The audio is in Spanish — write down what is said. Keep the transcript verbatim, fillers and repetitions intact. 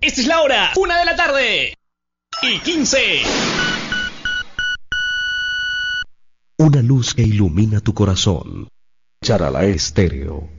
Esta es la hora, una de la tarde y quince. Una luz que ilumina tu corazón. Charalá Estéreo.